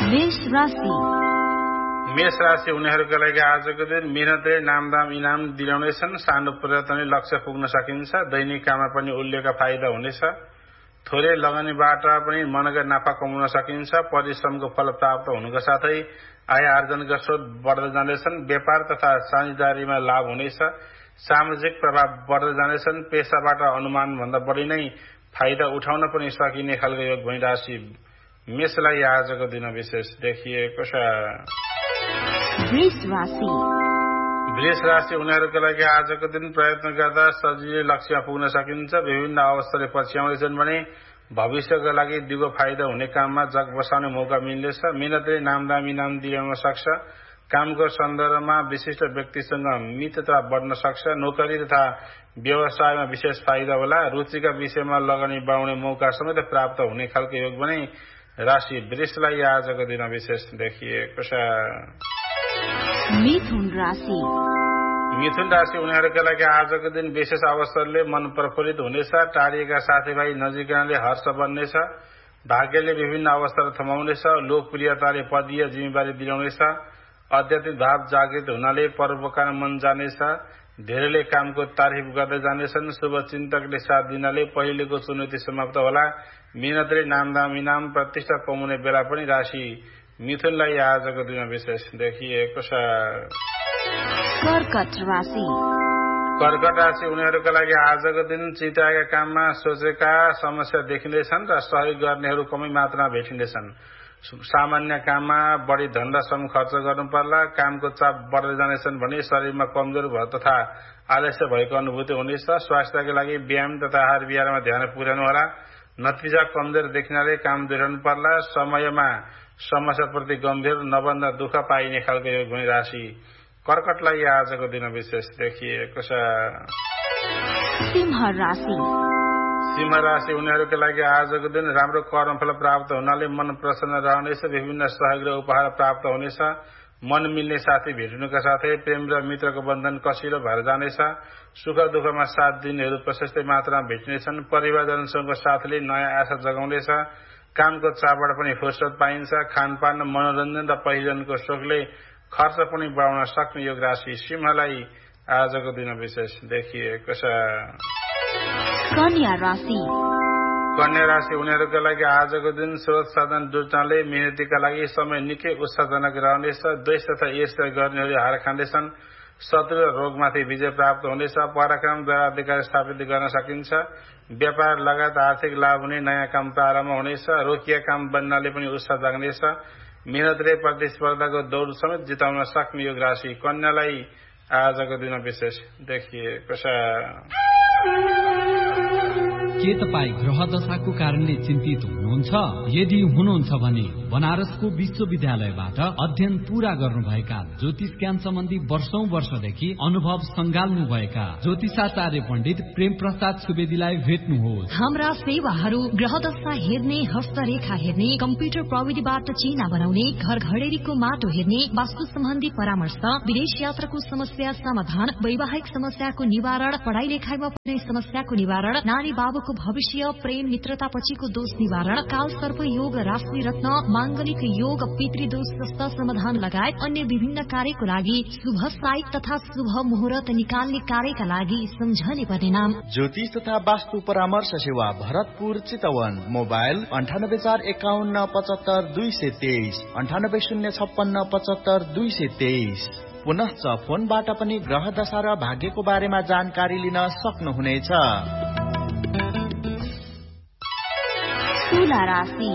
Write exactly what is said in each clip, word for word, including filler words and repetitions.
मेष राशि मेष राशि उनीहरूका लागि आजको दिन मेहनतले नामदाम इनाम दिलाउनेछन्। सानो प्रयत्नले लक्ष्य पुग्न सकिन्छ। दैनिक काममा पनि उल्लेखका फाइदा हुनेछ। थोरै लगानीबाट पनि मनका नाफा कमाउन सकिन्छ। परिश्रमको फल प्राप्त हुनुका साथै आय आर्जनका स्रोत बढ्दै जानेछन्। व्यापार तथा साझेदारीमा लाभ हुनेछ। सामाजिक प्रभाव बढ्दै जानेछन्। पेसाबाट अनुमान भन्दा बढी नै फाइदा उठाउन पनि सकिने खालको योग भनी राशि मेषलाई आजको दिन विशेष देखिएको छ। वृष राशि वृष राशि उनीहरूका लागि आजको दिन प्रयत्न गर्दा सजिलै लक्ष्यमा पुग्न सकिन्छ। विभिन्न अवस्थाले पछ्याउँदैछन् भने भविष्यका लागि दिगो फाइदा हुने काममा जग बसाउने मौका मिल्नेछ। मेहनतले नामदाम इनाम दिलाउन सक्छ। कामको सन्दर्भमा विशिष्ट व्यक्तिसँग मित्रता बढ्न सक्छ। नोकरी तथा व्यवसायमा विशेष फाइदा होला। रुचिका विषयमा लगानी बढाउने मौका समेत प्राप्त हुने खालको योग भने राशि वृषलाई आजको दिन विशेष देखिएको छ। मिथुन राशि मिथुन राशि उनीहरूका लागि आजको दिन विशेष अवसरले मन प्रफुल्लित हुनेछ। टाढिएका साथीभाइ नजिक आउनाले हर्ष बन्नेछ। भाग्यले विभिन्न अवसर थमाउनेछ। लोकप्रियताले पदीय जिम्मेवारी दिलाउनेछ। आध्यात्मिक भाव जागृत हुनाले परोपकार मन जानेछ। धेरैले कामको तारिफ गर्दै जानेछन्। शुभ चिन्तकले साथ दिनाले पहिलेको चुनौती समाप्त होला। मेहनतले नामदाम इनाम प्रतिष्ठा पाउने बेला पनि राशि मिथुनलाई आजको दिन विशेष देखिएको छ। कर्कट राशि कर्कट राशि उनीहरूका लागि आजको दिन चिताएका काममा सोचेका समस्या देखिँदैछन् र सहयोग गर्नेहरू कमै मात्रामा भेटिँदैछन्। सामान्य काममा बढी धन्दा श्रम खर्च गर्नु पर्ला। कामको चाप बढ्दै जानेछन् भने शरीरमा कमजोर भयो तथा आलस्य भएको अनुभूति हुनेछ। स्वास्थ्यका लागि व्यायाम तथा आहार विहारमा ध्यान पुर्याउनु होला। नतिजा कमजोर देखिनाले काम दोहोऱ्याउनु पर्ला। समयमा समस्याप्रति गम्भीर नभन्दा दुःख पाइने खालको योग भनी राशि कर्कटलाई आजको दिन विशेष देखिएको छ। सिंह राशि सिंह राशि उनीहरूका लागि आजको दिन राम्रो कर्मफल प्राप्त हुनाले मन प्रसन्न रहनेछ। विभिन्न सहयोग र उपहार प्राप्त हुनेछ। मन मिल्ने साथी भेट्नुका साथै प्रेम र मित्रको बन्धन कसिलो भएर जानेछ। सुख दुःखमा साथ दिनेहरू प्रशस्तै मात्रामा भेटिनेछन्। परिवारजनसँगको साथले नयाँ आशा जगाउनेछ। कामको चापबाट पनि फुर्सद पाइन्छ। खानपान मनोरञ्जन र पहिरनको शोकले खर्च पनि बढाउन सक्ने योग राशि सिंहलाई आजको दिन विशेष देखिएको छ। कन्या राशि कन्या राशि उनीहरूका लागि आजको दिन स्रोत साधन जुट्नाले मेहनतीका लागि समय निकै उत्साहजनक रहनेछ। द्वेष तथा ईर्ष्या गर्नेहरू हार खाँदैछन्। शत्रु र रोगमाथि विजय प्राप्त हुनेछ। पराक्रमद्वारा अधिकार स्थापित गर्न सकिन्छ। व्यापार लगायत आर्थिक लाभ हुने नयाँ काम प्रारम्भ हुनेछ। रोकिया काम बन्नाले पनि उत्साह जाग्नेछ। मेहनतले प्रतिस्पर्धाको दौड समेत जिताउन सक्ने योग राशि कन्यालाई आजको दिन विशेष देखिएको छ। के तपाईँ ग्रह दशाको कारणले चिन्तित हुनुहुन्छ? यदि हुनुहुन्छ भने बनारसको विश्वविद्यालयबाट अध्ययन पूरा गर्नुभएका ज्योतिष ज्ञान सम्बन्धी वर्षौं वर्षदेखि अनुभव संगाल्नुभएका ज्योतिषाचार्य पण्डित प्रेम प्रसाद सुवेदीलाई भेट्नुहोस्। हाम्रा सेवाहरू ग्रह दशा हेर्ने, हस्तरेखा हेर्ने, कम्प्युटर प्रविधिबाट चिना बनाउने, घर घडेरीको माटो हेर्ने, वास्तु सम्बन्धी परामर्श, विदेश यात्राको समस्या समाधान, वैवाहिक समस्याको निवारण, पढाइ लेखाइमा पर्ने समस्याको निवारण, नानी बाबुको भविष्य, प्रेम मित्रता पछिको दोष निवारण, काल सर्प योग, राशि रत्न, मांगलिक योग, पितृदोष जस्ता समाधान लगायत अन्य विभिन्न कार्यको लागि शुभ साइट तथा शुभ मुहूर्त निकाल्ने कार्यका लागि सम्झने पर्ने नाम ज्योतिष तथा वास्तु परामर्श सेवा भरतपुर चितवन। मोबाइल अन्ठानब्बे चार एकाउन्न पचहत्तर दुई सय तेइस अन्ठानब्बे शून्य छप्पन्न पचहत्तर दुई सय तेइस। पुनश्च फोनबाट पनि ग्रह दशा र भाग्यको बारेमा जानकारी लिन सक्नुहुनेछ। तुला राशि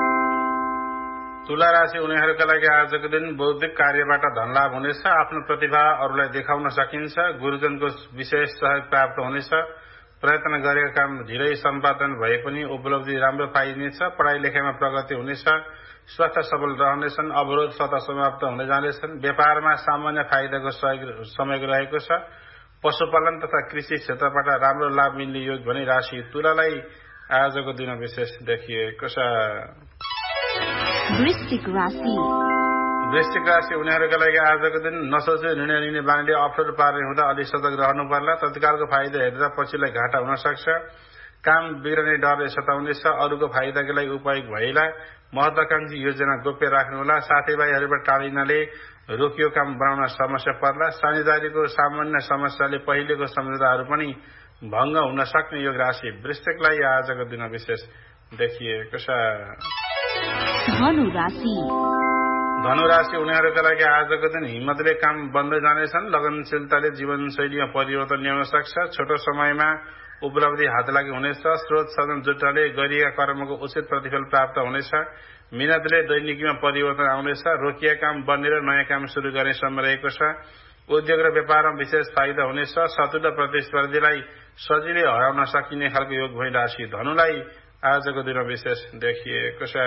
तुला राशि उनीहरूका लागि आजको दिन बौद्धिक कार्यबाट धन लाभ हुनेछ। आफ्नो प्रतिभा अरूलाई देखाउन सकिन्छ। गुरुजनको विशेष सहयोग प्राप्त हुनेछ। प्रयत्न गरेका काम ढिलै सम्पादन भए पनि उपलब्धि राम्रो पाइनेछ। पढाइ लेखाइमा प्रगति हुनेछ। स्वास्थ्य सबल रहनेछन्। अवरोध स्वतः समाप्त हुन जानेछन्। व्यापारमा सामान्य फाइदाको समय रहेको छ। पशुपालन तथा कृषि क्षेत्रबाट राम्रो लाभ मिल्ने योग भने राशि तुलालाई आजको दिन विशेष देखिएको छ। वृश्चिक राशि वृश्चिक राशि उनीहरूका लागि आजको दिन नसोचे निर्णय लिने बानीले अप्ठ्यारो पार्ने हुँदा अलि सतर्क रहनु पर्ला। तत्कालको फाइदा हेरेर पछिलाई घाटा हुन सक्छ। काम बिग्रने डरले सताउनेछ। अरूको फाइदाको लागि उपयोग भएला महत्वाकांक्षी योजना गोप्य राख्नुहोला। साथीभाइहरूबाट टालिनाले रोकियो काम बनाउन समस्या पर्ला। साझेदारीको सामान्य समस्याले पहिलेको सम्झौताहरू पनि भङ्ग हुन सक्ने योग राशि वृश्चिकलाई आजको दिन विशेष देखिएको छ। धनु राशि धनु राशि उनीहरूका लागि आजको दिन हिम्मतले काम बन्दै जानेछन्। लगनशीलताले जीवनशैलीमा परिवर्तन ल्याउन सक्छ। छोटो समयमा उपलब्धि हात लागि हुनेछ। स्रोत साधन जुटाले गरिएका कर्मको उचित प्रतिफल प्राप्त हुनेछ। मिहिनेतले दैनिकीमा परिवर्तन आउनेछ। रोकिएका काम बन्ने र नयाँ काम सुरु गर्ने समय रहेको छ। उद्योग र व्यापारमा विशेष फाइदा हुनेछ। शत्रु र प्रतिस्पर्धीलाई सजिलै हराउन सकिने खालको योग भइराशि धनुलाई आजको दिन विशेष देखिएको छ।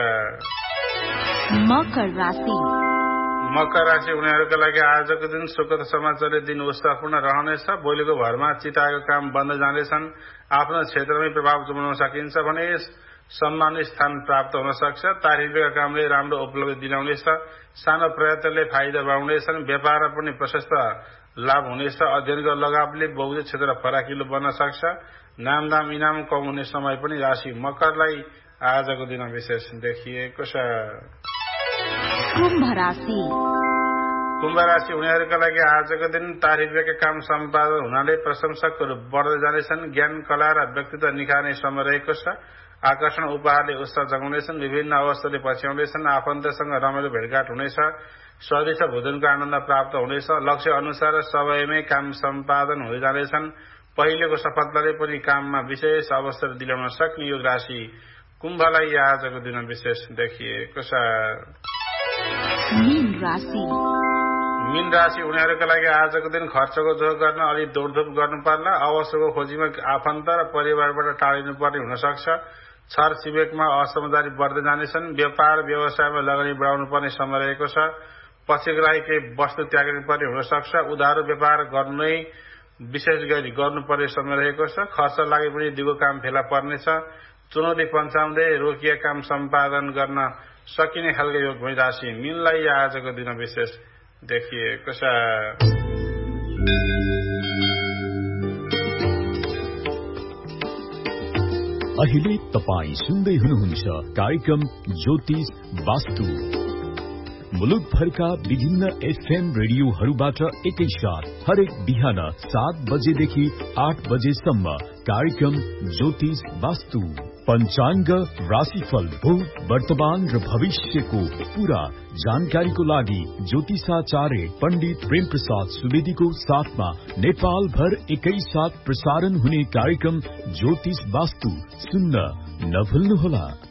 मकर राशि मकर राशि उनीहरूका लागि आजको दिन सुखद समाचारले दिन उत्साहपूर्ण रहनेछ। बोलीको भरमा चिताएको काम बन्द जानेछन्। आफ्नो क्षेत्रमै प्रभाव जमाउन सकिन्छ भने सम्मानित स्थान प्राप्त हुन सक्छ। तारिफका कामले राम्रो उपलब्धि दिलाउनेछ। सानो प्रयत्नले फाइदा बढाउनेछन्। व्यापारमा पनि प्रशस्त लाभ हुनेछ। अध्ययनको लगावले बौद्धिक क्षेत्र फराकिलो बन्न सक्छ। नामदाम इनाम कम हुने समय पनि राशि मकरलाई आजको दिन विशेष देखिएको छ। कुम्भ राशि कुम्भ राशि उनीहरूका लागि आजको दिन तारिफका काम सम्पादन हुनाले प्रशंसकहरू बढ्दै जानेछन्। ज्ञान कला र व्यक्तित्व निखार्ने समय रहेको छ। आकर्षण उपहारले उत्साह जगाउनेछन्। विभिन्न अवस्थाले पछ्याउनेछन्। आफन्तसँग रमाइलो भेटघाट हुनेछ। स्वादिष्ट भोजनको आनन्द प्राप्त हुनेछ। लक्ष्य अनुसार समयमै काम सम्पादन हुँदै जानेछन्। पहिलेको सफलताले पनि काममा विशेष अवसर दिलाउन सक्ने यो राशि कुम्भलाई आजको दिन विशेष देखिएको छ। मीन राशि मीन राशि उनीहरूका लागि आजको दिन खर्चको जोग गर्न अलि दौडधुप गर्नु पर्ला। अवसरको खोजीमा आफन्त र परिवारबाट टाढिनु पर्ने हुन सक्छ। छर छिमेकमा असमझदारी बढ्दै जानेछन्। व्यापार व्यवसायमा लगानी बढाउनु पर्ने समय रहेको छ। पछिको लागि केही वस्तु त्याग्नु पर्ने हुन सक्छ। उधारो व्यापार गर्नै विशेष गरी गर्नुपर्ने समय रहेको छ। खर्च लागे पनि दिगो काम फेला पर्नेछ। चुनौती पन्छाउँदै रोकिएका काम सम्पादन गर्न सकिने खालको योग भइराशि मीनलाई आजको दिन विशेष देखिएको छ। अहिले तपाई सुन्दै हुनुहुन्छ कार्यक्रम ज्योतिष वास्तु। मुलुकभरका विभिन्न एफएम रेडियोहरूबाट एकैसाथ हरेक बिहान सात बजेदेखि आठ बजेसम्म कार्यक्रम ज्योतिष वास्तु। पंचांग, राशिफल, भूत, वर्तमान र भविष्यको पूरा जानकारीको लागि ज्योतिषाचार्य पण्डित प्रेम प्रसाद सुवेदीको साथमा नेपाल भर एकैसाथ प्रसारण हुने कार्यक्रम ज्योतिष वास्तु सुन्न नभुल्नुहोला।